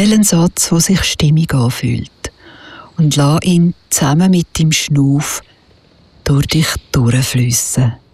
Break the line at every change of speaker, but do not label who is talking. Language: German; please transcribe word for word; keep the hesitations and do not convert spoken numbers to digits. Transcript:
Wähl einen Satz, der sich stimmig anfühlt und lass ihn zusammen mit dem Schnuff durch dich durchfliessen.